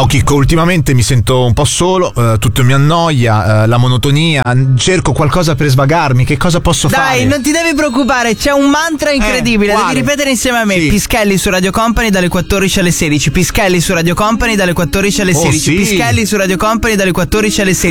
Ciao Chicco, ultimamente mi sento un po' solo, tutto mi annoia, la monotonia, cerco qualcosa per svagarmi, che cosa posso fare? Dai, non ti devi preoccupare, c'è un mantra incredibile, devi ripetere insieme a me. Sì. Pischelli su Radio Company dalle 14 alle 16, Pischelli su Radio Company dalle 14 alle 16, sì. Pischelli su Radio Company dalle 14 alle 16.